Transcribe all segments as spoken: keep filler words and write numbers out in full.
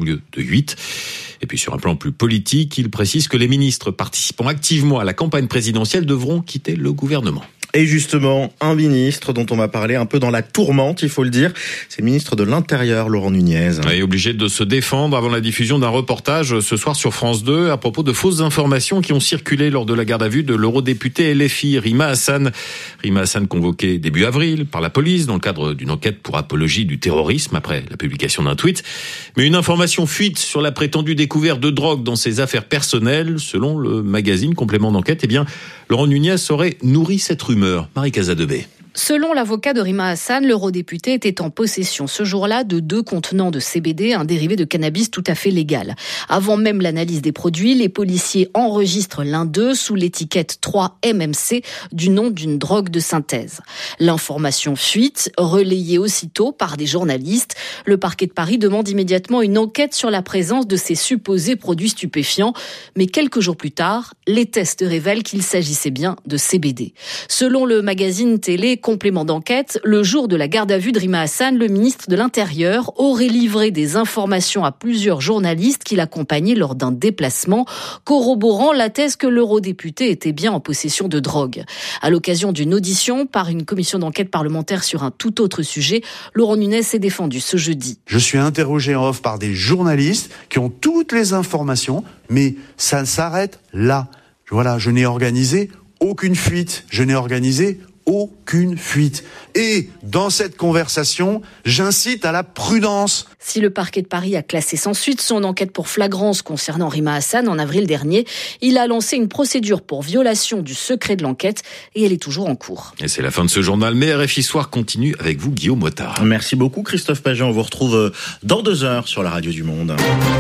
au lieu de huit. Et puis sur un plan plus politique, il précise que les ministres participant activement à la campagne présidentielle devront quitter le gouvernement. Et justement, un ministre dont on va parler un peu dans la tourmente, il faut le dire, c'est le ministre de l'Intérieur, Laurent Nunez. Il est obligé de se défendre avant la diffusion d'un reportage ce soir sur France deux à propos de fausses informations qui ont circulé lors de la garde à vue de l'eurodéputée L F I, Rima Hassan. Rima Hassan convoquée début avril par la police dans le cadre d'une enquête pour apologie du terrorisme après la publication d'un tweet. Mais une information fuite sur la prétendue découverte de drogue dans ses affaires personnelles. Selon le magazine Complément d'enquête, eh bien, Laurent Nunez aurait nourri cette rumeur. Marie Casadebé. Selon l'avocat de Rima Hassan, l'eurodéputé était en possession ce jour-là de deux contenants de C B D, un dérivé de cannabis tout à fait légal. Avant même l'analyse des produits, les policiers enregistrent l'un d'eux sous l'étiquette trois M M C du nom d'une drogue de synthèse. L'information fuite, relayée aussitôt par des journalistes. Le parquet de Paris demande immédiatement une enquête sur la présence de ces supposés produits stupéfiants. Mais quelques jours plus tard, les tests révèlent qu'il s'agissait bien de C B D. Selon le magazine télé Complément d'enquête, le jour de la garde à vue de Rima Hassan, le ministre de l'Intérieur aurait livré des informations à plusieurs journalistes qui l'accompagnaient lors d'un déplacement, corroborant la thèse que l'eurodéputé était bien en possession de drogue. À l'occasion d'une audition par une commission d'enquête parlementaire sur un tout autre sujet, Laurent Nunez s'est défendu ce jeudi. Je suis interrogé en off par des journalistes qui ont toutes les informations, mais ça s'arrête là. Voilà, je n'ai organisé aucune fuite, je n'ai organisé aucune fuite. Et dans cette conversation, j'incite à la prudence. Si le parquet de Paris a classé sans suite son enquête pour flagrance concernant Rima Hassan en avril dernier, il a lancé une procédure pour violation du secret de l'enquête et elle est toujours en cours. Et c'est la fin de ce journal, mais R F I Soir continue avec vous, Guillaume Mottard. Merci beaucoup Christophe Paget, on vous retrouve dans deux heures sur la radio du Monde.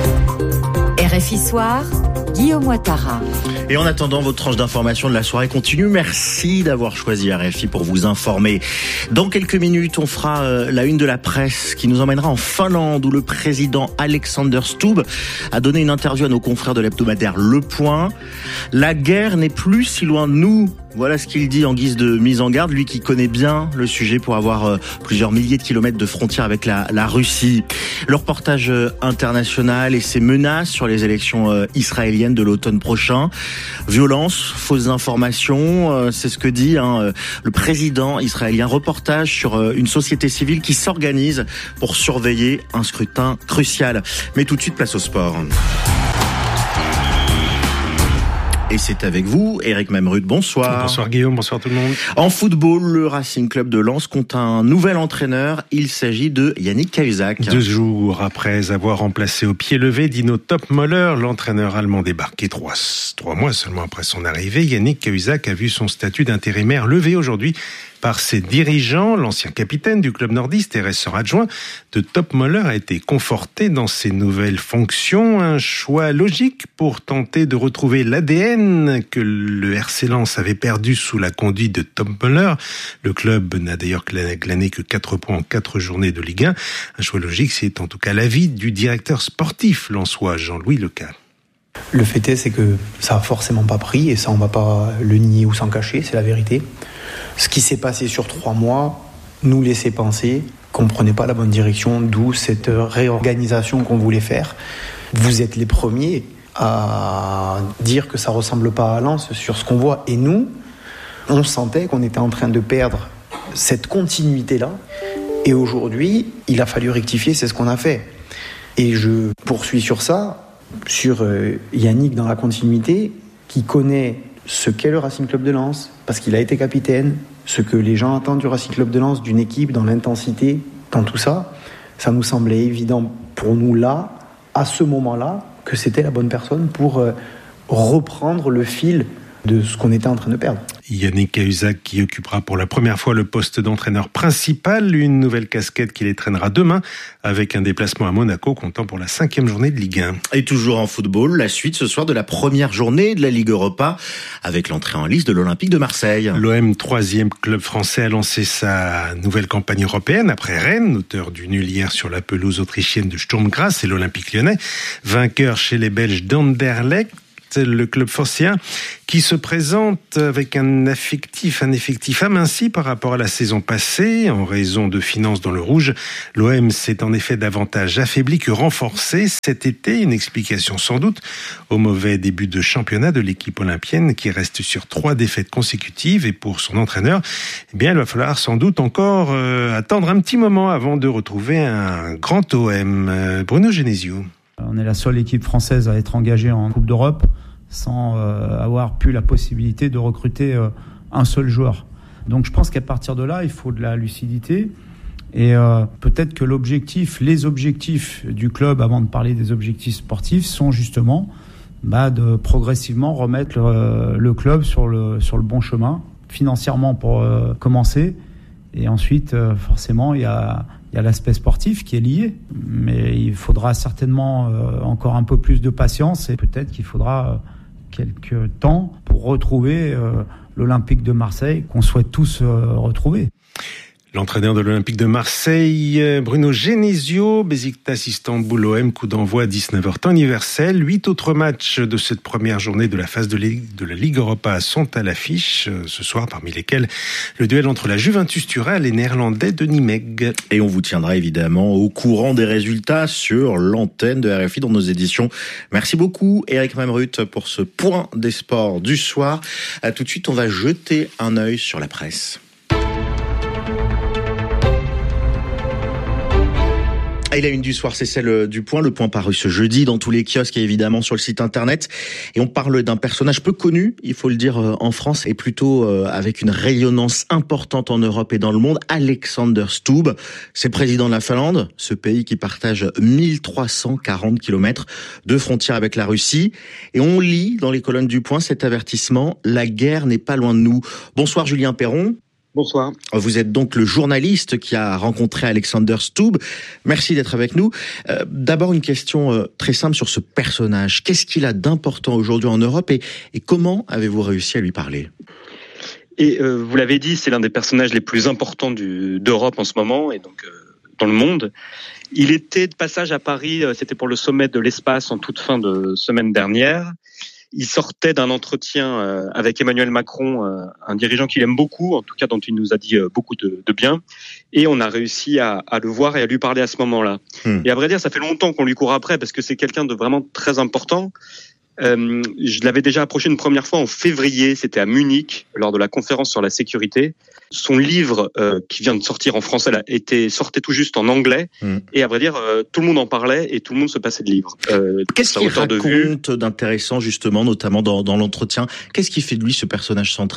R F I Soir, Guillaume Ouattara. Et en attendant, votre tranche d'information de la soirée continue. Merci d'avoir choisi R F I pour vous informer. Dans quelques minutes, on fera euh, la une de la presse qui nous emmènera en Finlande où le président Alexander Stubb a donné une interview à nos confrères de l'hebdomadaire Le Point. La guerre n'est plus si loin de nous. Voilà ce qu'il dit en guise de mise en garde, lui qui connaît bien le sujet pour avoir euh, plusieurs milliers de kilomètres de frontières avec la, la Russie. Le reportage euh, international et ses menaces sur les élections euh, israéliennes de l'automne prochain. Violence, fausses informations, euh, c'est ce que dit hein, euh, le président israélien. Reportage sur euh, une société civile qui s'organise pour surveiller un scrutin crucial. Mais tout de suite, place au sport. Et c'est avec vous, Eric Mamrud, bonsoir. Bonsoir Guillaume, bonsoir tout le monde. En football, le Racing Club de Lens compte un nouvel entraîneur. Il s'agit de Yannick Cahuzac. Deux jours après avoir remplacé au pied levé Dino Topmöller, l'entraîneur allemand débarqué trois, trois mois seulement après son arrivée, Yannick Cahuzac a vu son statut d'intérimaire levé aujourd'hui par ses dirigeants. L'ancien capitaine du club nordiste et ressort adjoint de Topmöller a été conforté dans ses nouvelles fonctions. Un choix logique pour tenter de retrouver l'A D N que le R C Lens avait perdu sous la conduite de Topmöller. Le club n'a d'ailleurs glané que quatre points en quatre journées de Ligue un. Un choix logique, c'est en tout cas l'avis du directeur sportif lensois, Jean-Louis Lecal. Le fait est, c'est que ça a forcément pas pris, et ça on va pas le nier ou s'en cacher, c'est la vérité. Ce qui s'est passé sur trois mois nous laissait penser qu'on ne prenait pas la bonne direction, d'où cette réorganisation qu'on voulait faire. Vous êtes les premiers à dire que ça ressemble pas à Lens sur ce qu'on voit. Et nous, on sentait qu'on était en train de perdre cette continuité-là. Et aujourd'hui, il a fallu rectifier, c'est ce qu'on a fait. Et je poursuis sur ça, sur Yannick dans la continuité, qui connaît ce qu'est le Racing Club de Lens, parce qu'il a été capitaine, ce que les gens attendent du Racing Club de Lens, d'une équipe, dans l'intensité, dans tout ça. Ça nous semblait évident pour nous là, à ce moment-là, que c'était la bonne personne pour euh, reprendre le fil de ce qu'on était en train de perdre. Yannick Cahuzac qui occupera pour la première fois le poste d'entraîneur principal, une nouvelle casquette qui les traînera demain avec un déplacement à Monaco comptant pour la cinquième journée de Ligue un. Et toujours en football, la suite ce soir de la première journée de la Ligue Europa avec l'entrée en lice de l'Olympique de Marseille. L'O M, troisième club français, a lancé sa nouvelle campagne européenne après Rennes, auteur du nul hier sur la pelouse autrichienne de Sturm Graz, et l'Olympique lyonnais, vainqueur chez les Belges d'Anderlecht. le club phocéen qui se présente avec un effectif, un effectif aminci par rapport à la saison passée en raison de finances dans le rouge. L'O M s'est en effet davantage affaibli que renforcé cet été. Une explication sans doute au mauvais début de championnat de l'équipe olympienne qui reste sur trois défaites consécutives. Et pour son entraîneur, eh bien, il va falloir sans doute encore euh, attendre un petit moment avant de retrouver un grand O M. Euh, Bruno Genesio. On est la seule équipe française à être engagée en Coupe d'Europe sans euh, avoir pu la possibilité de recruter euh, un seul joueur. Donc je pense qu'à partir de là, il faut de la lucidité et euh, peut-être que l'objectif, les objectifs du club, avant de parler des objectifs sportifs, sont justement bah, de progressivement remettre le, le club sur le, sur le bon chemin, financièrement pour euh, commencer. Et ensuite, euh, forcément, il y a, il y a l'aspect sportif qui est lié. Mais il faudra certainement euh, encore un peu plus de patience et peut-être qu'il faudra euh, quelques temps pour retrouver euh, l'Olympique de Marseille qu'on souhaite tous euh, retrouver. L'entraîneur de l'Olympique de Marseille, Bruno Genesio, Beşiktaş Istanbul O M, coup d'envoi à dix-neuf heures temps universel. Huit autres matchs de cette première journée de la phase de, Ligue, de la Ligue Europa sont à l'affiche ce soir, parmi lesquels le duel entre la Juventus Turin et les Néerlandais de Nimègue. Et on vous tiendra évidemment au courant des résultats sur l'antenne de R F I dans nos éditions. Merci beaucoup Eric Mamrut pour ce point des sports du soir. À tout de suite, on va jeter un œil sur la presse. Et la une du soir, c'est celle du Point. Le Point paru ce jeudi dans tous les kiosques et évidemment sur le site internet. Et on parle d'un personnage peu connu, il faut le dire, en France, et plutôt avec une rayonnance importante en Europe et dans le monde. Alexander Stubb, c'est le président de la Finlande, ce pays qui partage mille trois cent quarante kilomètres de frontière avec la Russie. Et on lit dans les colonnes du Point cet avertissement, la guerre n'est pas loin de nous. Bonsoir Julien Perron. Bonsoir. Vous êtes donc le journaliste qui a rencontré Alexander Stubb. Merci d'être avec nous. Euh, d'abord, une question euh, très simple sur ce personnage. Qu'est-ce qu'il a d'important aujourd'hui en Europe et, et comment avez-vous réussi à lui parler ? Et euh, vous l'avez dit, c'est l'un des personnages les plus importants du, d'Europe en ce moment et donc euh, dans le monde. Il était de passage à Paris, euh, c'était pour le sommet de l'espace en toute fin de semaine dernière. Il sortait d'un entretien euh, avec Emmanuel Macron, euh, un dirigeant qu'il aime beaucoup, en tout cas dont il nous a dit euh, beaucoup de, de bien. Et on a réussi à, à le voir et à lui parler à ce moment-là. Mmh. Et à vrai dire, ça fait longtemps qu'on lui court après parce que c'est quelqu'un de vraiment très important. Euh, je l'avais déjà approché une première fois en février, c'était à Munich, lors de la conférence sur la sécurité. Son livre, euh, qui vient de sortir en français, là, était, sortait tout juste en anglais. Mmh. Et à vrai dire, euh, tout le monde en parlait et tout le monde se passait de livres. Euh, Qu'est-ce qu'il raconte d'intéressant, justement, notamment dans, dans l'entretien ? Qu'est-ce qui fait de lui ce personnage central ?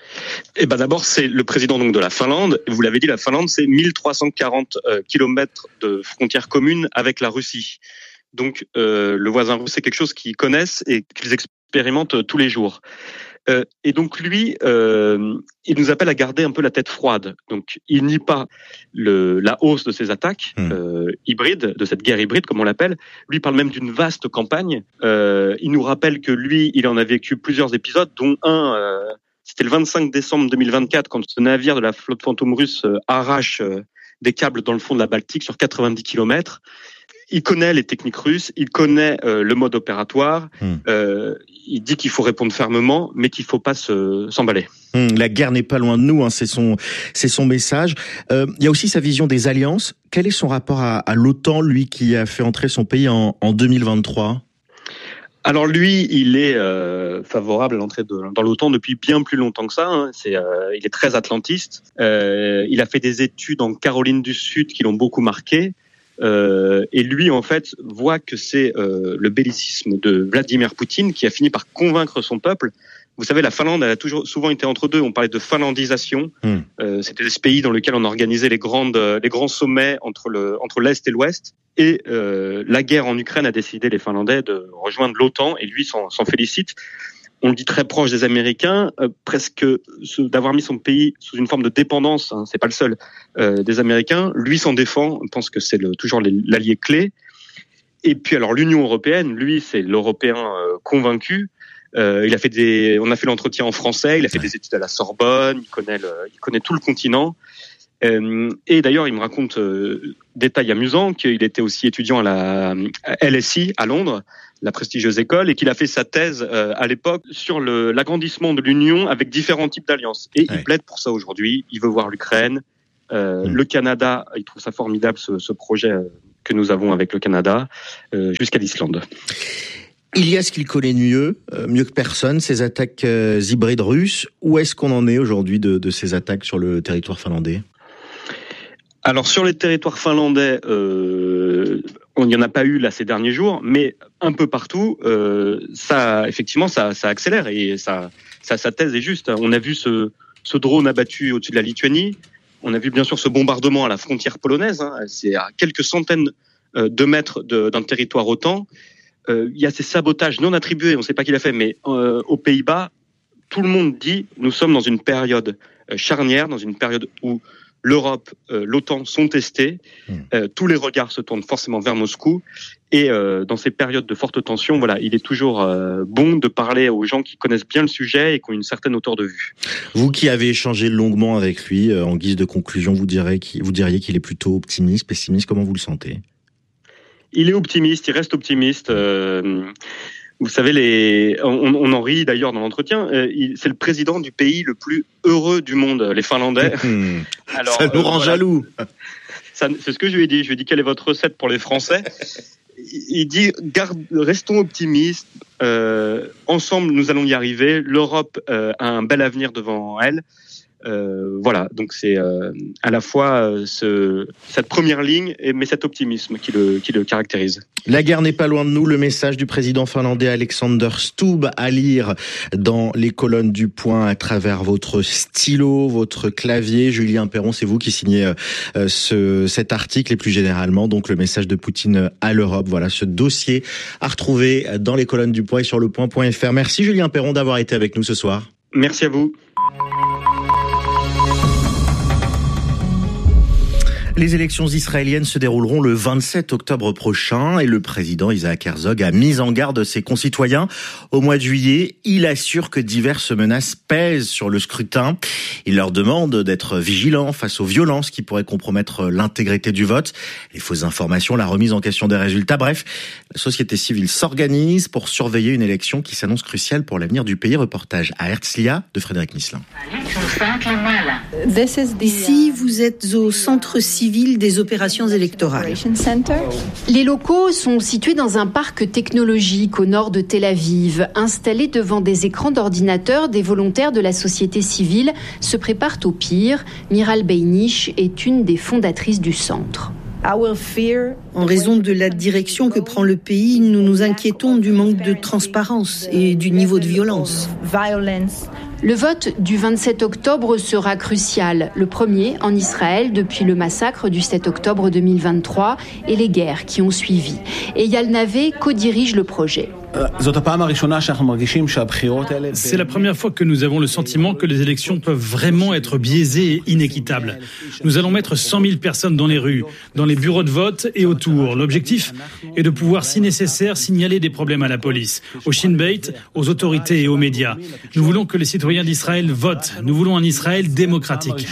Eh ben d'abord, c'est le président donc de la Finlande. Vous l'avez dit, la Finlande, c'est mille trois cent quarante euh, kilomètres de frontières communes avec la Russie. Donc, euh, le voisin russe, c'est quelque chose qu'ils connaissent et qu'ils expérimentent tous les jours. Euh, et donc, lui, euh, il nous appelle à garder un peu la tête froide. Donc, il nie pas le, la hausse de ces attaques mmh. euh, hybrides, de cette guerre hybride, comme on l'appelle. Lui il parle même d'une vaste campagne. Euh, il nous rappelle que lui, il en a vécu plusieurs épisodes, dont un... Euh, c'était le vingt-cinq décembre deux mille vingt-quatre, quand ce navire de la flotte fantôme russe euh, arrache euh, des câbles dans le fond de la Baltique sur quatre-vingt-dix kilomètres. Il connaît les techniques russes, il connaît euh, le mode opératoire. Mmh. Euh, il dit qu'il faut répondre fermement, mais qu'il faut pas se, s'emballer. Mmh, la guerre n'est pas loin de nous, hein, c'est son, c'est son message. Euh, il y a aussi sa vision des alliances. Quel est son rapport à, à l'OTAN, lui qui a fait entrer son pays en, en deux mille vingt-trois ? Alors lui, il est euh, favorable à l'entrée de, dans l'OTAN depuis bien plus longtemps que ça. Hein. C'est, euh, il est très atlantiste. Euh, il a fait des études en Caroline du Sud qui l'ont beaucoup marqué. Euh, et lui, en fait, voit que c'est euh, le bellicisme de Vladimir Poutine qui a fini par convaincre son peuple. Vous savez, la Finlande, elle a toujours souvent été entre deux. On parlait de finlandisation. Mmh. Euh, c'était ce pays dans lequel on organisait les grandes, les grands sommets entre le, entre l'Est et l'Ouest. Et euh, la guerre en Ukraine a décidé les Finlandais de rejoindre l'OTAN, et lui s'en, s'en félicite. On le dit très proche des Américains, euh, presque ce, d'avoir mis son pays sous une forme de dépendance, hein, c'est pas le seul, euh, des Américains. Lui s'en défend, pense que c'est le, toujours les, l'allié clé. Et puis alors l'Union européenne, lui c'est l'Européen euh, convaincu. Euh, il a fait des, on a fait l'entretien en français, il a fait des études à la Sorbonne, il connaît le, il connaît tout le continent. Euh, et d'ailleurs, il me raconte euh, détail amusant qu'il était aussi étudiant à la à L S I à Londres, la prestigieuse école, et qu'il a fait sa thèse euh, à l'époque sur le, l'agrandissement de l'Union avec différents types d'alliances. Et ouais. il plaide pour ça aujourd'hui. Il veut voir l'Ukraine, euh, mmh. le Canada. Il trouve ça formidable ce, ce projet que nous avons avec le Canada, euh, jusqu'à l'Islande. Ilias qu'il connaît mieux, euh, mieux que personne, ces attaques euh, hybrides russes. Où est-ce qu'on en est aujourd'hui de, de ces attaques sur le territoire finlandais ? Alors sur les territoires finlandais, euh, on n'y en a pas eu là ces derniers jours, mais un peu partout, euh, ça effectivement ça, ça accélère et ça, ça, sa thèse est juste. On a vu ce, ce drone abattu au-dessus de la Lituanie. On a vu bien sûr ce bombardement à la frontière polonaise. Hein, c'est à quelques centaines de mètres de, d'un territoire OTAN. Euh, il y a ces sabotages non attribués, on ne sait pas qui l'a fait, mais euh, aux Pays-Bas, tout le monde dit nous sommes dans une période euh, charnière, dans une période où l'Europe, euh, l'OTAN sont testés, mmh. euh, tous les regards se tournent forcément vers Moscou, et euh, dans ces périodes de forte tension, voilà, il est toujours euh, bon de parler aux gens qui connaissent bien le sujet et qui ont une certaine hauteur de vue. Vous qui avez échangé longuement avec lui, euh, en guise de conclusion, vous, direz, vous diriez qu'il est plutôt optimiste, pessimiste, comment vous le sentez ? Il est optimiste, il reste optimiste. Euh, vous savez, les, on, on en rit d'ailleurs dans l'entretien. Euh, il, c'est le président du pays le plus heureux du monde, les Finlandais. Mmh. Alors, ça nous euh, rend voilà. jaloux. Ça, c'est ce que je lui ai dit. Je lui ai dit quelle est votre recette pour les Français. Il dit garde, restons optimistes. Euh, ensemble, nous allons y arriver. L'Europe euh, a un bel avenir devant elle. Euh, voilà, donc c'est euh, à la fois euh, ce, cette première ligne, et, mais cet optimisme qui le, qui le caractérise. La guerre n'est pas loin de nous, le message du président finlandais Alexander Stubb à lire dans les colonnes du Point à travers votre stylo, votre clavier. Julien Perron, c'est vous qui signez euh, ce, cet article et plus généralement donc le message de Poutine à l'Europe. Voilà ce dossier à retrouver dans les colonnes du Point et sur le point point f r. Merci Julien Perron d'avoir été avec nous ce soir. Merci à vous. Les élections israéliennes se dérouleront le vingt-sept octobre prochain et le président Isaac Herzog a mis en garde ses concitoyens. Au mois de juillet, il assure que diverses menaces pèsent sur le scrutin. Il leur demande d'être vigilants face aux violences qui pourraient compromettre l'intégrité du vote, les fausses informations, la remise en question des résultats. Bref, la société civile s'organise pour surveiller une élection qui s'annonce cruciale pour l'avenir du pays. Reportage à Herzliya de Frédéric Misselin. Ici, vous êtes au centre civil des opérations électorales. Les locaux sont situés dans un parc technologique au nord de Tel Aviv. Installés devant des écrans d'ordinateur, des volontaires de la société civile se préparent au pire. Miral Beinish est une des fondatrices du centre. En raison de la direction que prend le pays, nous nous inquiétons du manque de transparence et du niveau de violence. Le vote du vingt-sept octobre sera crucial, le premier en Israël depuis le massacre du sept octobre deux mille vingt-trois et les guerres qui ont suivi. Eyal Navé co-dirige le projet. C'est la première fois que nous avons le sentiment que les élections peuvent vraiment être biaisées et inéquitables. Nous allons mettre cent mille personnes dans les rues, dans les bureaux de vote et autour. L'objectif est de pouvoir, si nécessaire, signaler des problèmes à la police, au Shin Bet, aux autorités et aux médias. Nous voulons que les citoyens d'Israël votent. Nous voulons un Israël démocratique.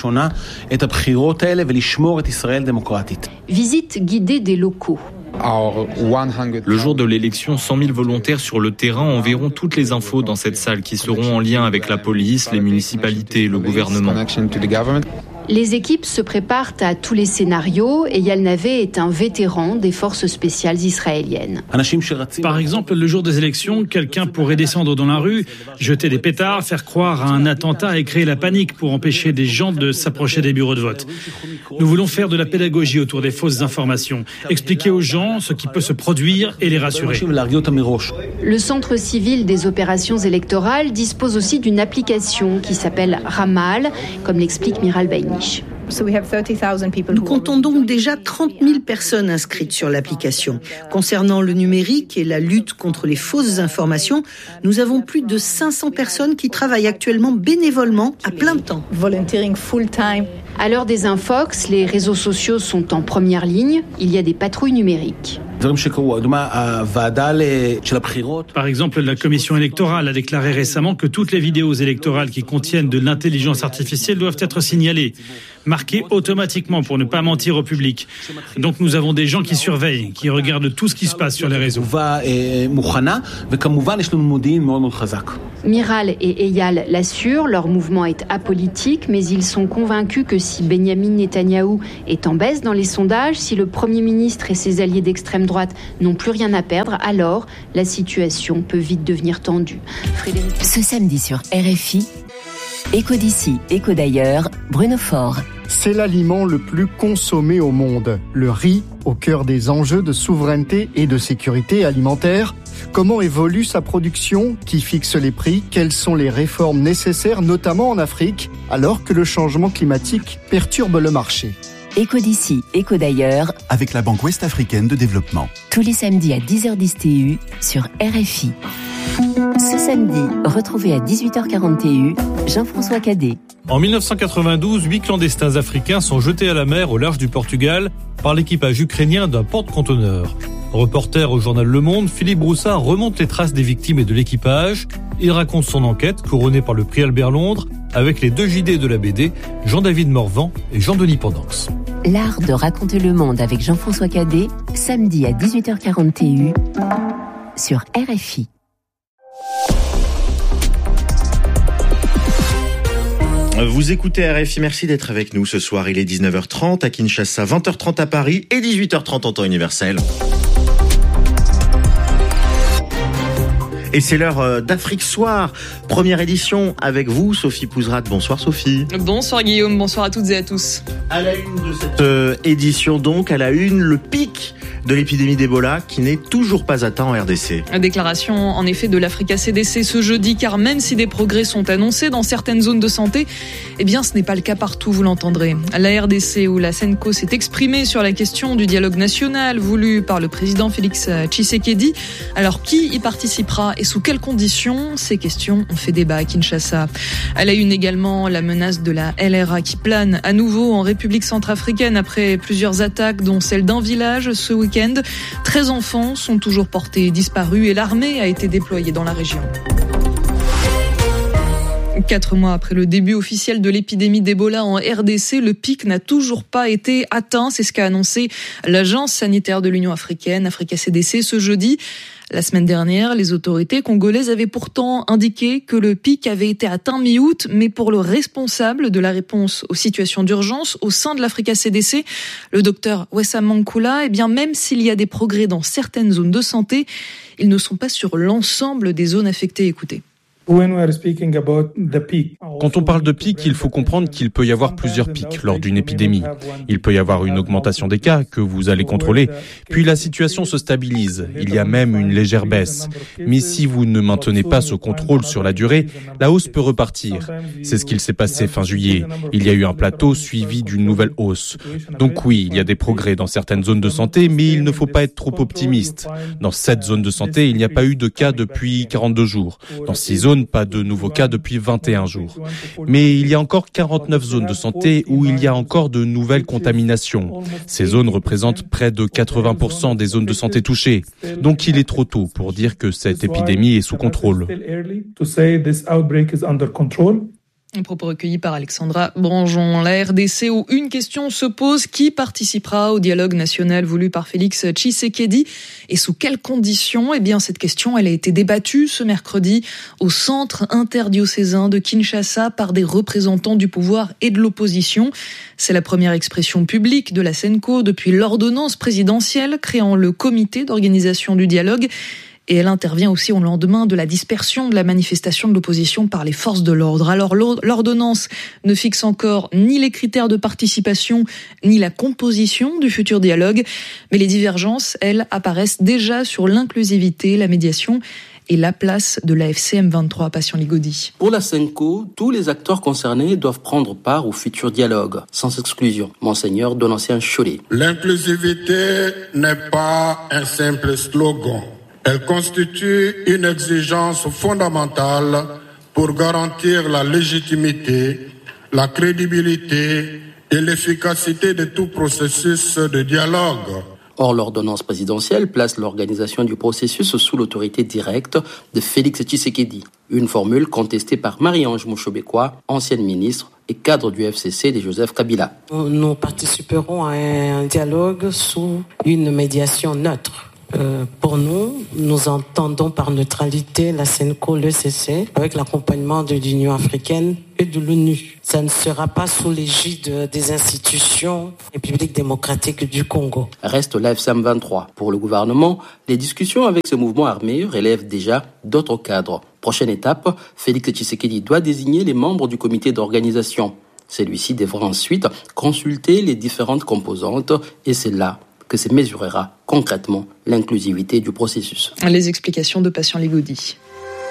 Visite guidée des locaux. Le jour de l'élection, cent mille volontaires sur le terrain enverront toutes les infos dans cette salle qui seront en lien avec la police, les municipalités et le gouvernement. Les équipes se préparent à tous les scénarios et Eyal Navé est un vétéran des forces spéciales israéliennes. Par exemple, le jour des élections, quelqu'un pourrait descendre dans la rue, jeter des pétards, faire croire à un attentat et créer la panique pour empêcher des gens de s'approcher des bureaux de vote. Nous voulons faire de la pédagogie autour des fausses informations, expliquer aux gens ce qui peut se produire et les rassurer. Le Centre civil des opérations électorales dispose aussi d'une application qui s'appelle Ramal, comme l'explique Miral Beinish. Nous comptons donc déjà trente mille personnes inscrites sur l'application. Concernant le numérique et la lutte contre les fausses informations, nous avons plus de cinq cents personnes qui travaillent actuellement bénévolement à plein temps. À l'heure des infox, les réseaux sociaux sont en première ligne. Il y a des patrouilles numériques. Par exemple, la commission électorale a déclaré récemment que toutes les vidéos électorales qui contiennent de l'intelligence artificielle doivent être signalées, marquées automatiquement pour ne pas mentir au public. Donc nous avons des gens qui surveillent, qui regardent tout ce qui se passe sur les réseaux. Miral et Eyal l'assurent, leur mouvement est apolitique, mais ils sont convaincus que si Benyamin Netanyahou est en baisse dans les sondages, si le Premier ministre et ses alliés d'extrême droite n'ont plus rien à perdre, alors la situation peut vite devenir tendue. Frédéric... Ce samedi sur R F I, Écho d'ici, écho d'ailleurs, Bruno Faure. C'est l'aliment le plus consommé au monde. Le riz, au cœur des enjeux de souveraineté et de sécurité alimentaire. Comment évolue sa production? Qui fixe les prix? Quelles sont les réformes nécessaires, notamment en Afrique, alors que le changement climatique perturbe le marché? Écho d'ici, écho d'ailleurs, avec la Banque Ouest-Africaine de Développement. Tous les samedis à dix heures dix T U sur R F I. Ce samedi, retrouvez à dix-huit heures quarante T U Jean-François Cadet. En mille neuf cent quatre-vingt-douze, huit clandestins africains sont jetés à la mer au large du Portugal par l'équipage ukrainien d'un porte-conteneur. Reporter au journal Le Monde, Philippe Broussard remonte les traces des victimes et de l'équipage. Il raconte son enquête, couronnée par le prix Albert Londres, avec les deux J D de la B D, Jean-David Morvan et Jean-Denis Pendance. L'art de raconter le monde avec Jean-François Cadet, samedi à dix-huit heures quarante T U sur R F I. Vous écoutez R F I, merci d'être avec nous ce soir. Il est dix-neuf heures trente à Kinshasa, vingt heures trente à Paris et dix-huit heures trente en temps universel. Et c'est l'heure d'Afrique Soir, première édition avec vous, Sophie Pouzrat. Bonsoir Sophie. Bonsoir Guillaume, bonsoir à toutes et à tous. À la une de cette euh, édition donc, à la une, le pic de l'épidémie d'Ebola qui n'est toujours pas atteint en R D C. Déclaration en effet de l'Africa C D C ce jeudi, car même si des progrès sont annoncés dans certaines zones de santé, eh bien ce n'est pas le cas partout, vous l'entendrez. La R D C ou la SENCO s'est exprimée sur la question du dialogue national voulu par le président Félix Tshisekedi. Alors qui y participera et sous quelles conditions? Ces questions ont fait débat à Kinshasa. À la une également, la menace de la L R A qui plane à nouveau en République centrafricaine après plusieurs attaques, dont celle d'un village ce week-end. treize enfants sont toujours portés disparus et l'armée a été déployée dans la région. Quatre mois après le début officiel de l'épidémie d'Ebola en R D C, le pic n'a toujours pas été atteint. C'est ce qu'a annoncé l'Agence sanitaire de l'Union africaine, Africa C D C, ce jeudi. La semaine dernière, les autorités congolaises avaient pourtant indiqué que le pic avait été atteint mi-août, mais pour le responsable de la réponse aux situations d'urgence au sein de l'Africa C D C, le docteur Wessam Mankula, eh bien même s'il y a des progrès dans certaines zones de santé, ils ne sont pas sur l'ensemble des zones affectées. Écoutez. Quand on parle de pic, il faut comprendre qu'il peut y avoir plusieurs pics lors d'une épidémie. Il peut y avoir une augmentation des cas que vous allez contrôler, puis la situation se stabilise. Il y a même une légère baisse. Mais si vous ne maintenez pas ce contrôle sur la durée, la hausse peut repartir. C'est ce qu'il s'est passé fin juillet. Il y a eu un plateau suivi d'une nouvelle hausse. Donc oui, il y a des progrès dans certaines zones de santé, mais il ne faut pas être trop optimiste. Dans sept zones de santé, il n'y a pas eu de cas depuis quarante-deux jours. Dans six zones, pas de nouveaux cas depuis vingt et un jours. Mais il y a encore quarante-neuf zones de santé où il y a encore de nouvelles contaminations. Ces zones représentent près de quatre-vingts pour cent des zones de santé touchées. Donc il est trop tôt pour dire que cette épidémie est sous contrôle. Un propos recueilli par Alexandra Branjon. La R D C où une question se pose, qui participera au dialogue national voulu par Félix Tshisekedi et sous quelles conditions? Eh bien, cette question, elle a été débattue ce mercredi au centre interdiocésain de Kinshasa par des représentants du pouvoir et de l'opposition. C'est la première expression publique de la SENCO depuis l'ordonnance présidentielle créant le comité d'organisation du dialogue. Et elle intervient aussi au lendemain de la dispersion de la manifestation de l'opposition par les forces de l'ordre. Alors l'ordonnance ne fixe encore ni les critères de participation, ni la composition du futur dialogue. Mais les divergences, elles, apparaissent déjà sur l'inclusivité, la médiation et la place de l'A F C M vingt-trois, Patient Ligodi. Pour la SENCO, tous les acteurs concernés doivent prendre part au futur dialogue, sans exclusion. Monseigneur Donatien Cholet. L'inclusivité n'est pas un simple slogan. Elle constitue une exigence fondamentale pour garantir la légitimité, la crédibilité et l'efficacité de tout processus de dialogue. Or, l'ordonnance présidentielle place l'organisation du processus sous l'autorité directe de Félix Tshisekedi, une formule contestée par Marie-Ange Mouchobekwa, ancienne ministre et cadre du F C C de Joseph Kabila. Nous participerons à un dialogue sous une médiation neutre. Euh, pour nous, nous entendons par neutralité la SENCO, l'E C C, avec l'accompagnement de l'Union africaine et de l'ONU. Ça ne sera pas sous l'égide des institutions République démocratique du Congo. Reste l'A F C M vingt-trois. Pour le gouvernement, les discussions avec ce mouvement armé relèvent déjà d'autres cadres. Prochaine étape, Félix Tshisekedi doit désigner les membres du comité d'organisation. Celui-ci devra ensuite consulter les différentes composantes et c'est là que se mesurera concrètement l'inclusivité du processus. Les explications de Patient Ligoudi.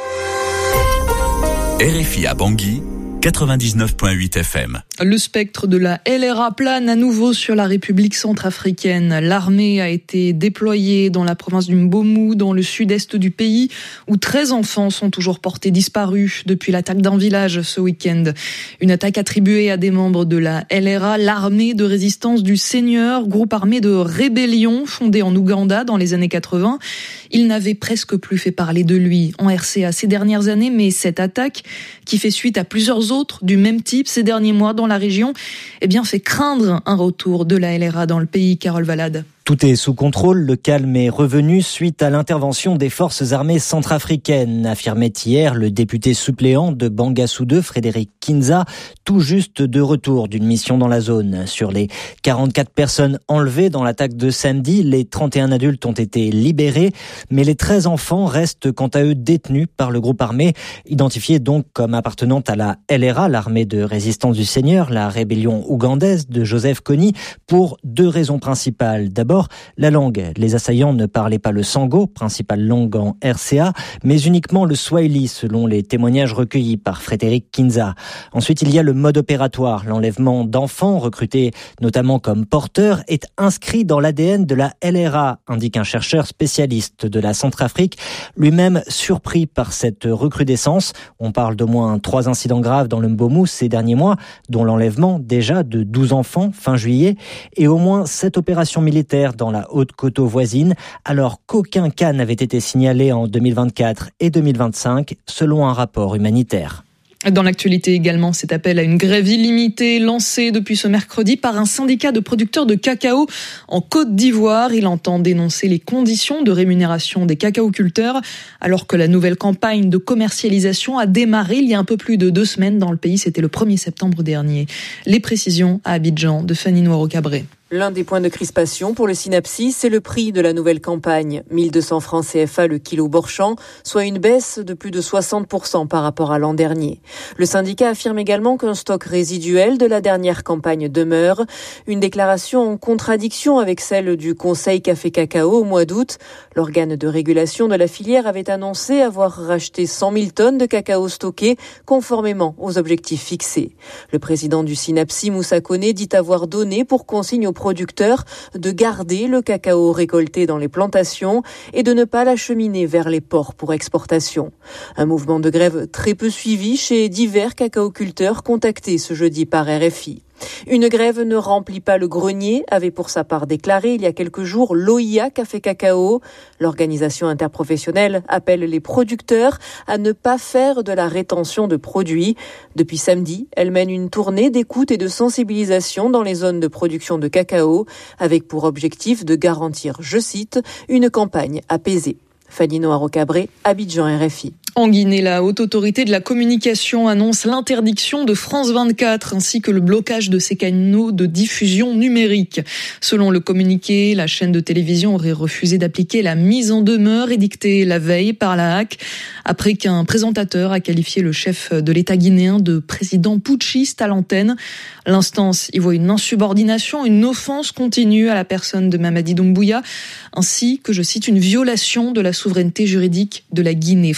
R F I à Bangui, quatre-vingt-dix-neuf virgule huit F M. Le spectre de la L R A plane à nouveau sur la République centrafricaine. L'armée a été déployée dans la province du Mbomou, dans le sud-est du pays, où treize enfants sont toujours portés disparus depuis l'attaque d'un village ce week-end. Une attaque attribuée à des membres de la L R A, l'armée de résistance du Seigneur, groupe armé de rébellion fondé en Ouganda dans les années quatre-vingts. Il n'avait presque plus fait parler de lui en R C A ces dernières années, mais cette attaque, qui fait suite à plusieurs autres du même type ces derniers mois dans la région, eh bien, fait craindre un retour de la L R A dans le pays. Carole Valade. Tout est sous contrôle, le calme est revenu suite à l'intervention des forces armées centrafricaines, affirmait hier le député suppléant de Bangassou deux, Frédéric Kinza, tout juste de retour d'une mission dans la zone. Sur les quarante-quatre personnes enlevées dans l'attaque de samedi, les trente et un adultes ont été libérés, mais les treize enfants restent quant à eux détenus par le groupe armé, identifié donc comme appartenant à la L R A, l'armée de résistance du Seigneur, la rébellion ougandaise de Joseph Kony, pour deux raisons principales. D'abord, la langue. Les assaillants ne parlaient pas le sango, principale langue en R C A, mais uniquement le swahili, selon les témoignages recueillis par Frédéric Kinza. Ensuite, il y a le mode opératoire. L'enlèvement d'enfants, recrutés notamment comme porteurs, est inscrit dans l'A D N de la L R A, indique un chercheur spécialiste de la Centrafrique, lui-même surpris par cette recrudescence. On parle d'au moins trois incidents graves dans le Mbomou ces derniers mois, dont l'enlèvement déjà de douze enfants fin juillet, et au moins sept opérations militaires dans la Haute-Koto voisine, alors qu'aucun cas n'avait été signalé en deux mille vingt-quatre et deux mille vingt-cinq, selon un rapport humanitaire. Dans l'actualité également, cet appel à une grève illimitée lancé depuis ce mercredi par un syndicat de producteurs de cacao en Côte d'Ivoire. Il entend dénoncer les conditions de rémunération des cacaoculteurs alors que la nouvelle campagne de commercialisation a démarré il y a un peu plus de deux semaines dans le pays. C'était le premier septembre dernier. Les précisions à Abidjan de Fanny Noiro-Cabré. L'un des points de crispation pour le Synapsis, c'est le prix de la nouvelle campagne. mille deux cents francs C F A le kilo Borchamp, soit une baisse de plus de soixante pour cent par rapport à l'an dernier. Le syndicat affirme également qu'un stock résiduel de la dernière campagne demeure. Une déclaration en contradiction avec celle du Conseil Café Cacao au mois d'août. L'organe de régulation de la filière avait annoncé avoir racheté cent mille tonnes de cacao stocké conformément aux objectifs fixés. Le président du Synapsis, Moussa Koné, dit avoir donné pour consigne aux producteurs de garder le cacao récolté dans les plantations et de ne pas l'acheminer vers les ports pour exportation. Un mouvement de grève très peu suivi chez divers cacaoculteurs contactés ce jeudi par R F I. Une grève ne remplit pas le grenier, avait pour sa part déclaré il y a quelques jours l'O I A Café Cacao. L'organisation interprofessionnelle appelle les producteurs à ne pas faire de la rétention de produits. Depuis samedi, elle mène une tournée d'écoute et de sensibilisation dans les zones de production de cacao, avec pour objectif de garantir, je cite, une campagne apaisée. Fanny Noiro-Cabré, Abidjan, R F I. En Guinée, la Haute Autorité de la Communication annonce l'interdiction de France vingt-quatre ainsi que le blocage de ses canaux de diffusion numérique. Selon le communiqué, la chaîne de télévision aurait refusé d'appliquer la mise en demeure édictée la veille par la H A C après qu'un présentateur a qualifié le chef de l'État guinéen de président putschiste à l'antenne. L'instance y voit une insubordination, une offense continue à la personne de Mamadi Doumbouya, ainsi que, je cite, une violation de la souveraineté juridique de la Guinée. France vingt-quatre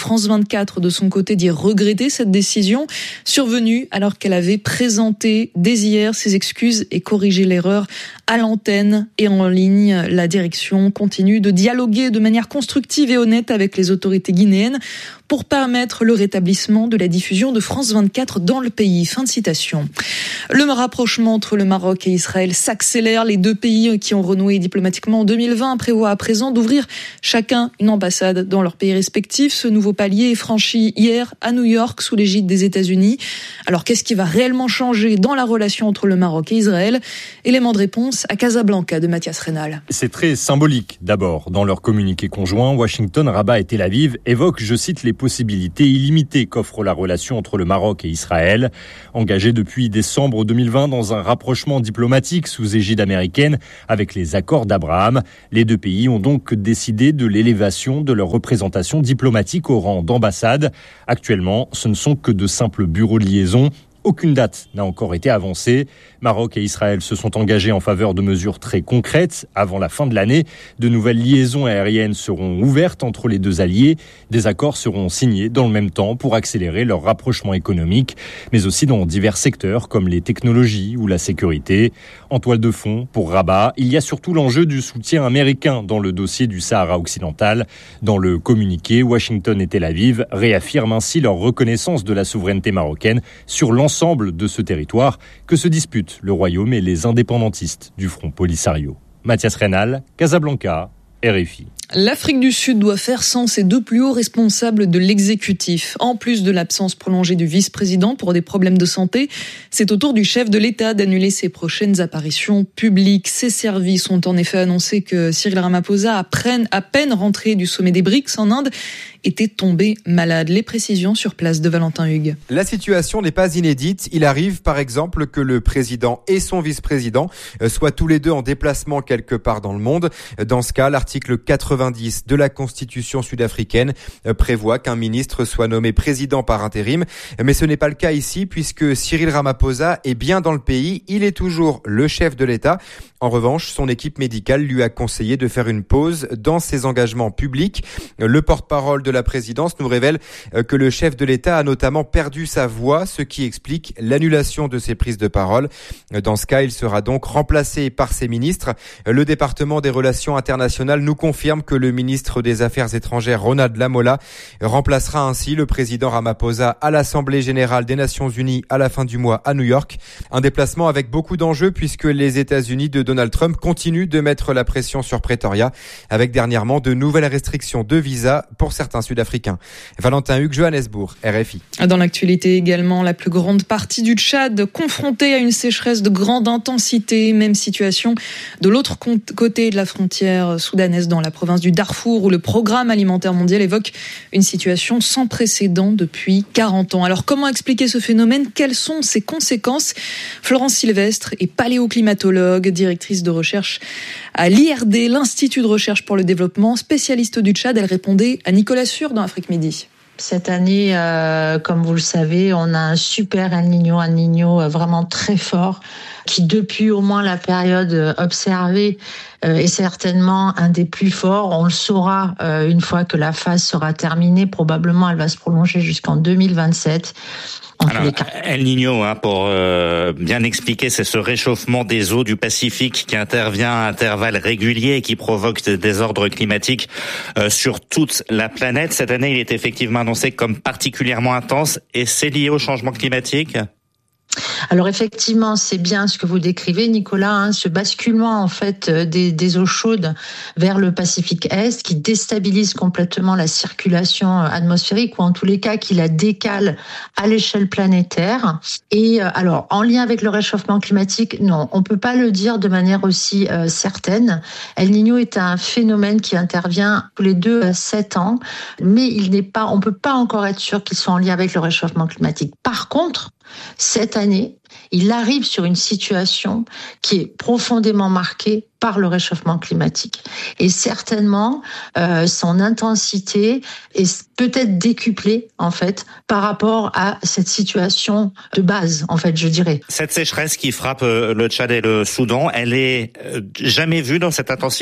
vingt-quatre, de son côté, dit regretter cette décision, survenue alors qu'elle avait présenté dès hier ses excuses et corrigé l'erreur à l'antenne et en ligne. La direction continue de dialoguer de manière constructive et honnête avec les autorités guinéennes pour permettre le rétablissement de la diffusion de France vingt-quatre dans le pays. Fin de citation. Le rapprochement entre le Maroc et Israël s'accélère. Les deux pays qui ont renoué diplomatiquement en deux mille vingt prévoient à présent d'ouvrir chacun une ambassade dans leur pays respectif. Ce nouveau palier est franchi hier à New York sous l'égide des États-Unis. Alors qu'est-ce qui va réellement changer dans la relation entre le Maroc et Israël? Élément de réponse à Casablanca de Mathias Reynal. C'est très symbolique. D'abord, dans leur communiqué conjoint, Washington, Rabat et Tel Aviv évoquent, je cite, les possibilités illimitées qu'offre la relation entre le Maroc et Israël. Engagée depuis décembre deux mille vingt dans un rapprochement diplomatique sous égide américaine avec les accords d'Abraham, les deux pays ont donc décidé de l'élévation de leur représentation diplomatique au rang d'ambassade. Actuellement, ce ne sont que de simples bureaux de liaison. Aucune date n'a encore été avancée. Maroc et Israël se sont engagés en faveur de mesures très concrètes. Avant la fin de l'année, de nouvelles liaisons aériennes seront ouvertes entre les deux alliés. Des accords seront signés dans le même temps pour accélérer leur rapprochement économique, mais aussi dans divers secteurs comme les technologies ou la sécurité. En toile de fond, pour Rabat, il y a surtout l'enjeu du soutien américain dans le dossier du Sahara occidental. Dans le communiqué, Washington et Tel Aviv réaffirment ainsi leur reconnaissance de la souveraineté marocaine sur l'ensemble Ensemble de ce territoire que se disputent le Royaume et les indépendantistes du Front Polisario. Mathias Reynal, Casablanca, R F I. L'Afrique du Sud doit faire sans ses deux plus hauts responsables de l'exécutif. En plus de l'absence prolongée du vice-président pour des problèmes de santé, c'est au tour du chef de l'État d'annuler ses prochaines apparitions publiques. Ses services ont en effet annoncé que Cyril Ramaphosa, à peine rentré du sommet des BRICS en Inde, était tombé malade. Les précisions sur place de Valentin Hugues. La situation n'est pas inédite. Il arrive par exemple que le président et son vice-président soient tous les deux en déplacement quelque part dans le monde. Dans ce cas, l'article quatre-vingt-dix de la Constitution sud-africaine prévoit qu'un ministre soit nommé président par intérim. Mais ce n'est pas le cas ici puisque Cyril Ramaphosa est bien dans le pays. Il est toujours le chef de l'État. En revanche, son équipe médicale lui a conseillé de faire une pause dans ses engagements publics. Le porte-parole de la présidence nous révèle que le chef de l'État a notamment perdu sa voix, ce qui explique l'annulation de ses prises de parole. Dans ce cas, il sera donc remplacé par ses ministres. Le département des relations internationales nous confirme que le ministre des Affaires étrangères, Ronald Lamola, remplacera ainsi le président Ramaphosa à l'Assemblée générale des Nations unies à la fin du mois à New York. Un déplacement avec beaucoup d'enjeux puisque les États-Unis de Donald Trump continuent de mettre la pression sur Pretoria avec dernièrement de nouvelles restrictions de visa pour certains Sud-Africains. Valentin Hugues, Johannesburg, R F I. Dans l'actualité également, la plus grande partie du Tchad confrontée à une sécheresse de grande intensité. Même situation de l'autre côté de la frontière soudanaise dans la province du Darfour où le programme alimentaire mondial évoque une situation sans précédent depuis quarante ans. Alors comment expliquer ce phénomène? Quelles sont ses conséquences? Florence Sylvestre est paléoclimatologue, directrice de recherche à l'I R D, l'Institut de recherche pour le développement, spécialiste du Tchad. Elle répondait à Nicolas Sûr dans Afrique Midi. Cette année, euh, comme vous le savez, on a un super El Niño, un Niño vraiment très fort, qui depuis au moins la période observée euh, est certainement un des plus forts. On le saura euh, une fois que la phase sera terminée. Probablement, elle va se prolonger jusqu'en deux mille vingt-sept. Alors, El Niño, hein, pour euh, bien expliquer, c'est ce réchauffement des eaux du Pacifique qui intervient à intervalles réguliers et qui provoque des désordres climatiques euh, sur toute la planète. Cette année, il est effectivement annoncé comme particulièrement intense et c'est lié au changement climatique ? Alors effectivement, c'est bien ce que vous décrivez, Nicolas, hein, ce basculement en fait des, des eaux chaudes vers le Pacifique Est qui déstabilise complètement la circulation atmosphérique ou en tous les cas qui la décale à l'échelle planétaire. Et alors, en lien avec le réchauffement climatique, non, on peut pas le dire de manière aussi euh, certaine. El Niño est un phénomène qui intervient tous les deux à sept ans, mais il n'est pas, on peut pas encore être sûr qu'il soit en lien avec le réchauffement climatique. Par contre, cette année, il arrive sur une situation qui est profondément marquée par le réchauffement climatique. Et certainement, euh, son intensité est peut-être décuplée, en fait, par rapport à cette situation de base, en fait, je dirais. Cette sécheresse qui frappe le Tchad et le Soudan, elle est jamais vue dans cette intensité ?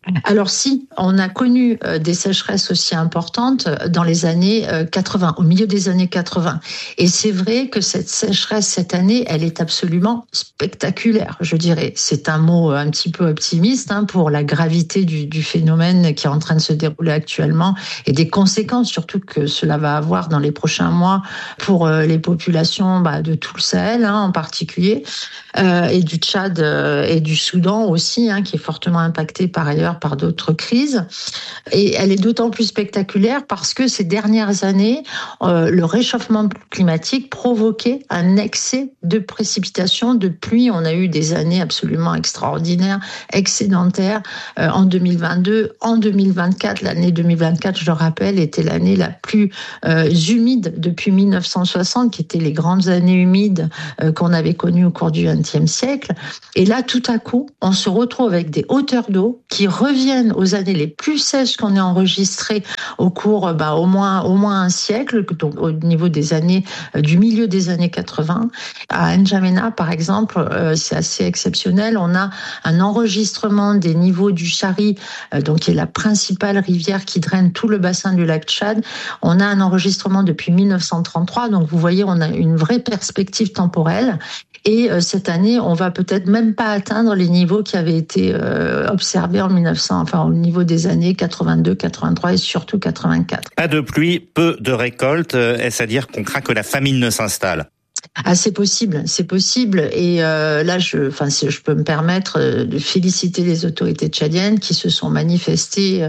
Alors si, on a connu euh, des sécheresses aussi importantes dans les années euh, quatre-vingts, au milieu des années quatre-vingts. Et c'est vrai que cette sécheresse cette année, elle est absolument spectaculaire, je dirais. C'est un mot un petit peu optimiste hein, pour la gravité du, du phénomène qui est en train de se dérouler actuellement et des conséquences surtout que cela va avoir dans les prochains mois pour euh, les populations bah, de tout le Sahel hein, en particulier, euh, et du Tchad euh, et du Soudan aussi, hein, qui est fortement impacté par ailleurs par d'autres crises. Et elle est d'autant plus spectaculaire parce que ces dernières années, euh, le réchauffement climatique provoquait un excès de précipitations, de pluie. On a eu des années absolument extraordinaires, excédentaires euh, en deux mille vingt-deux. En deux mille vingt-quatre, l'année deux mille vingt-quatre, je le rappelle, était l'année la plus euh, humide depuis mille neuf cent soixante, qui étaient les grandes années humides euh, qu'on avait connues au cours du vingtième siècle. Et là, tout à coup, on se retrouve avec des hauteurs d'eau qui reviennent aux années les plus sèches qu'on ait enregistrées au cours, bah, au moins, au moins un siècle, donc au niveau des années, euh, du milieu des années quatre-vingts. À N'Djamena, par exemple, euh, c'est assez exceptionnel. On a un enregistrement des niveaux du Chari, euh, donc qui est la principale rivière qui draine tout le bassin du lac Tchad. On a un enregistrement depuis mille neuf cent trente-trois, donc vous voyez, on a une vraie perspective temporelle. Et euh, cette année, on va peut-être même pas atteindre les niveaux qui avaient été euh, observés en mille neuf cents, enfin au niveau des années quatre-vingt-deux, quatre-vingt-trois et surtout quatre-vingt-quatre. Pas de pluie, peu de récoltes. Est-ce à dire qu'on craint que la famine ne s'installe ? Ah, c'est possible, c'est possible. Et euh, là, je, enfin, je peux me permettre de féliciter les autorités tchadiennes qui se sont manifestées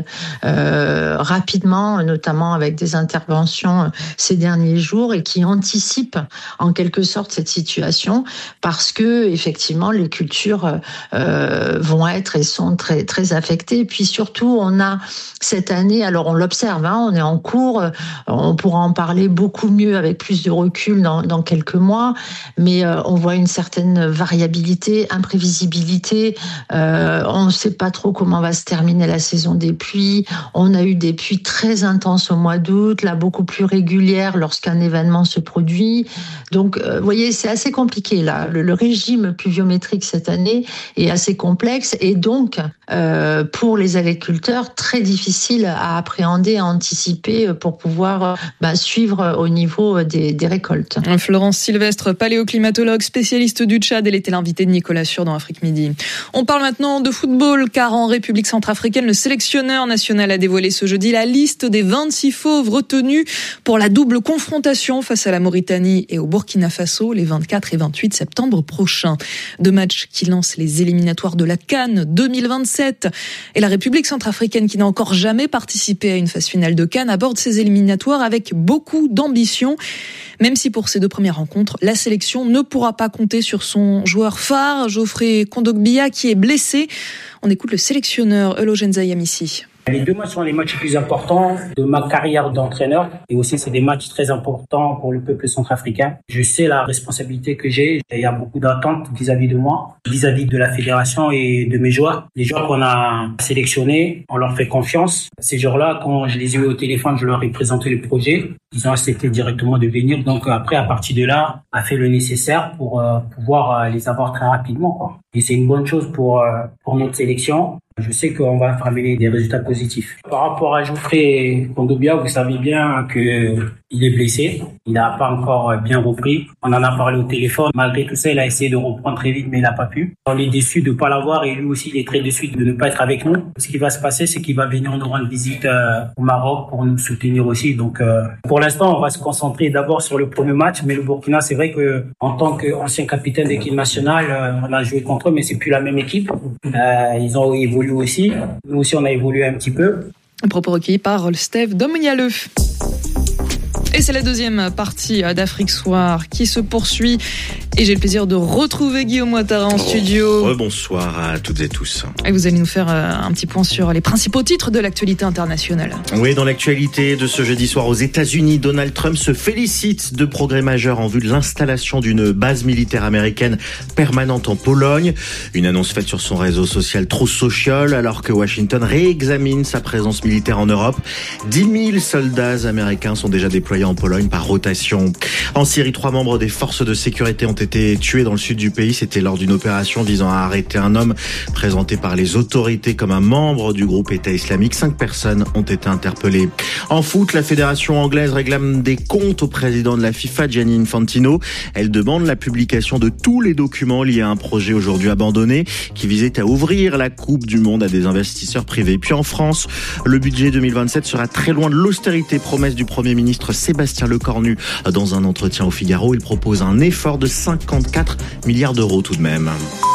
euh, rapidement, notamment avec des interventions ces derniers jours, et qui anticipent en quelque sorte cette situation, parce que effectivement, les cultures euh, vont être et sont très très affectées. Et puis surtout, on a cette année, alors on l'observe, hein, on est en cours, on pourra en parler beaucoup mieux avec plus de recul dans, dans quelques mois. mois, mais euh, on voit une certaine variabilité, imprévisibilité. Euh, on ne sait pas trop comment va se terminer la saison des pluies. On a eu des pluies très intenses au mois d'août, là beaucoup plus régulières lorsqu'un événement se produit. Donc, euh, vous voyez, c'est assez compliqué là. Le, le régime pluviométrique cette année est assez complexe et donc euh, pour les agriculteurs très difficile à appréhender, à anticiper pour pouvoir bah, suivre au niveau des, des récoltes. Florence Sylvestre, paléoclimatologue, spécialiste du Tchad, elle était l'invitée de Nicolas Sûr dans Afrique Midi. On parle maintenant de football, car en République centrafricaine, le sélectionneur national a dévoilé ce jeudi la liste des vingt-six fauves retenus pour la double confrontation face à la Mauritanie et au Burkina Faso les vingt-quatre et vingt-huit septembre prochains. Deux matchs qui lancent les éliminatoires de la CAN deux mille vingt-sept. Et la République centrafricaine, qui n'a encore jamais participé à une phase finale de CAN, aborde ces éliminatoires avec beaucoup d'ambition. Même si pour ces deux premières rencontres, la sélection ne pourra pas compter sur son joueur phare, Geoffrey Kondogbia, qui est blessé. On écoute le sélectionneur Eulogène Zayam ici. Les deux matchs sont les matchs les plus importants de ma carrière d'entraîneur et aussi c'est des matchs très importants pour le peuple centrafricain. Je sais la responsabilité que j'ai, il y a beaucoup d'attentes vis-à-vis de moi, vis-à-vis de la fédération et de mes joueurs. Les joueurs qu'on a sélectionnés, on leur fait confiance. Ces joueurs-là, quand je les ai eu au téléphone, je leur ai présenté le projet. Ils ont accepté directement de venir. Donc après, à partir de là, on a fait le nécessaire pour euh, pouvoir euh, les avoir très rapidement, quoi. Et c'est une bonne chose pour, euh, pour notre sélection. Je sais qu'on va ramener des résultats positifs. Par rapport à Geoffrey Kondogbia, vous savez bien que il est blessé. Il n'a pas encore bien repris. On en a parlé au téléphone. Malgré tout ça, il a essayé de reprendre très vite, mais il n'a pas pu. On est déçus de ne pas l'avoir et lui aussi, il est très déçu de ne pas être avec nous. Ce qui va se passer, c'est qu'il va venir nous rendre visite euh, au Maroc pour nous soutenir aussi. Donc, euh, pour l'instant, on va se concentrer d'abord sur le premier match. Mais le Burkina, c'est vrai que en tant qu'ancien capitaine d'équipe nationale, euh, on a joué contre eux, mais c'est plus la même équipe. Euh, ils ont évolué aussi. Nous aussi, on a évolué un petit peu. Un propos recueilli par Steve Domnialeux. Et c'est la deuxième partie d'Afrique Soir qui se poursuit. Et j'ai le plaisir de retrouver Guillaume Ouattara en oh, studio. Bonsoir à toutes et tous. Et vous allez nous faire un petit point sur les principaux titres de l'actualité internationale. Oui, dans l'actualité de ce jeudi soir aux États-Unis, Donald Trump se félicite de progrès majeurs en vue de l'installation d'une base militaire américaine permanente en Pologne. Une annonce faite sur son réseau social Truth Social, alors que Washington réexamine sa présence militaire en Europe. dix mille soldats américains sont déjà déployés en Pologne par rotation. En Syrie, trois membres des forces de sécurité ont été été tués dans le sud du pays. C'était lors d'une opération visant à arrêter un homme présenté par les autorités comme un membre du groupe État islamique. Cinq personnes ont été interpellées. En foot, la fédération anglaise réclame des comptes au président de la FIFA, Gianni Infantino. Elle demande la publication de tous les documents liés à un projet aujourd'hui abandonné qui visait à ouvrir la Coupe du Monde à des investisseurs privés. Puis en France, le budget deux mille vingt-sept sera très loin de l'austérité, promesse du Premier ministre Sébastien Lecornu. Dans un entretien au Figaro, il propose un effort de cinquante-quatre milliards d'euros tout de même.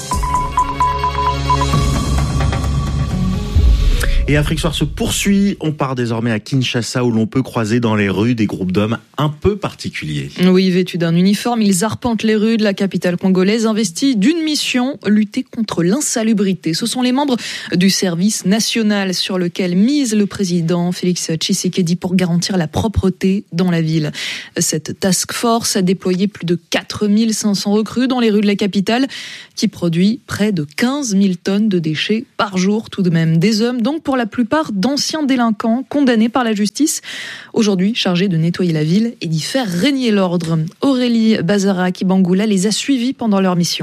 Et Afrique Soir se poursuit. On part désormais à Kinshasa où l'on peut croiser dans les rues des groupes d'hommes un peu particuliers. Oui, vêtus d'un uniforme, ils arpentent les rues de la capitale congolaise, investis d'une mission, lutter contre l'insalubrité. Ce sont les membres du service national sur lequel mise le président Félix Tshisekedi pour garantir la propreté dans la ville. Cette task force a déployé plus de quatre mille cinq cents recrues dans les rues de la capitale qui produit près de quinze mille tonnes de déchets par jour tout de même. Des hommes donc pour la plupart d'anciens délinquants condamnés par la justice, aujourd'hui chargés de nettoyer la ville et d'y faire régner l'ordre. Aurélie Bazara-Kibangula les a suivis pendant leur mission.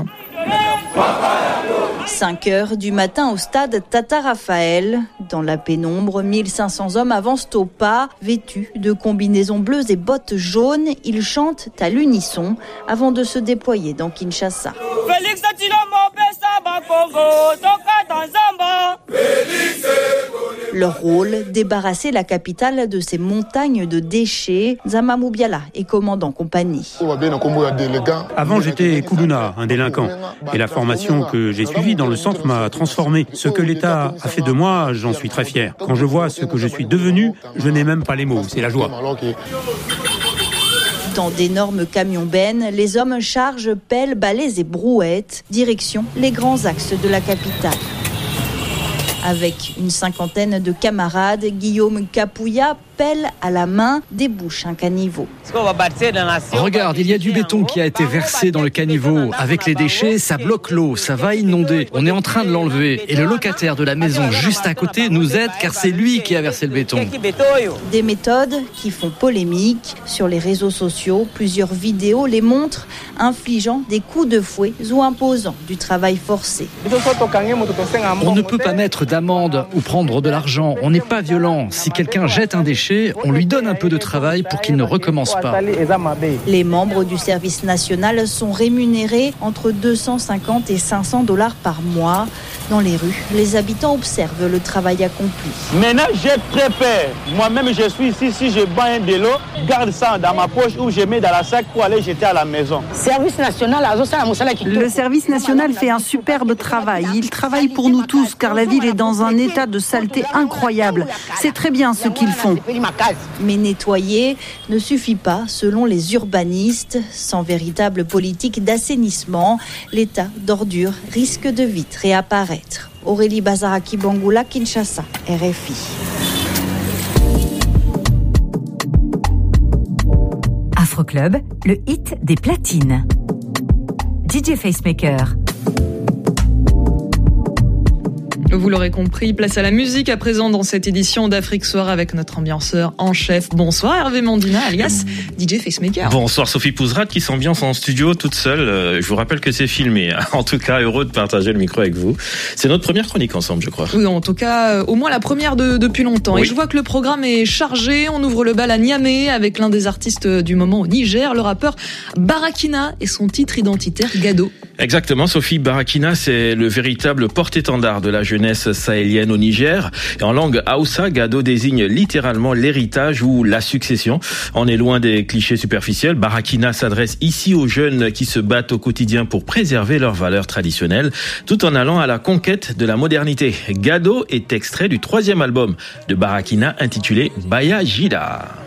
cinq heures du matin au stade Tata Raphaël. Dans la pénombre, mille cinq cents hommes avancent au pas, vêtus de combinaisons bleues et bottes jaunes. Ils chantent à l'unisson avant de se déployer dans Kinshasa. Félix Leur rôle, débarrasser la capitale de ces montagnes de déchets. Zama Moubiala est commandant compagnie. Avant, j'étais Koulouna, un délinquant. Et la formation que j'ai suivie dans le centre m'a transformé. Ce que l'État a fait de moi, j'en suis très fier. Quand je vois ce que je suis devenu, je n'ai même pas les mots, c'est la joie. Dans d'énormes camions-bennes, les hommes chargent pelles, balais et brouettes. Direction les grands axes de la capitale. Avec une cinquantaine de camarades, Guillaume Capouya, pelle à la main, débouche un caniveau. Regarde, il y a du béton qui a été versé dans le caniveau. Avec les déchets, ça bloque l'eau, ça va inonder. On est en train de l'enlever. Et le locataire de la maison juste à côté nous aide car c'est lui qui a versé le béton. Des méthodes qui font polémique. Sur les réseaux sociaux, plusieurs vidéos les montrent, infligeant des coups de fouet ou imposant du travail forcé. On ne peut pas mettre d'amende ou prendre de l'argent. On n'est pas violent. Si quelqu'un jette un déchet, on lui donne un peu de travail pour qu'il ne recommence pas. Les membres du service national sont rémunérés entre deux cent cinquante et cinq cents dollars par mois. Dans les rues, les habitants observent le travail accompli. Maintenant, j'ai très peur. Moi-même, je suis ici. Si je bois un de l'eau, garde ça dans ma poche ou je mets dans la sac pour aller jeter à la maison. Service national, le service national fait un superbe travail. Il travaille pour nous tous car la ville est dans un état de saleté incroyable. C'est très bien ce qu'ils font. Mais nettoyer ne suffit pas, selon les urbanistes. Sans véritable politique d'assainissement, l'état d'ordure risque de vite réapparaître. Aurélie Bazara-Kibangula, Kinshasa, R F I. Afroclub, le hit des platines. D J Facemaker. Vous l'aurez compris, place à la musique à présent dans cette édition d'Afrique Soir avec notre ambianceur en chef. Bonsoir Hervé Mandina, alias D J Facemaker. Bonsoir Sophie Pouzrat qui s'ambiance en studio toute seule. Je vous rappelle que c'est filmé. En tout cas, heureux de partager le micro avec vous. C'est notre première chronique ensemble, je crois. Oui, en tout cas, au moins la première de, depuis longtemps. Oui. Et je vois que le programme est chargé. On ouvre le bal à Niamey avec l'un des artistes du moment au Niger, le rappeur Barakina et son titre identitaire Gado. Exactement, Sophie. Barakina, c'est le véritable porte-étendard de la jeunesse sahélienne au Niger. Et en langue Hausa, Gado désigne littéralement l'héritage ou la succession. On est loin des clichés superficiels. Barakina s'adresse ici aux jeunes qui se battent au quotidien pour préserver leurs valeurs traditionnelles, tout en allant à la conquête de la modernité. Gado est extrait du troisième album de Barakina intitulé Baya Jida.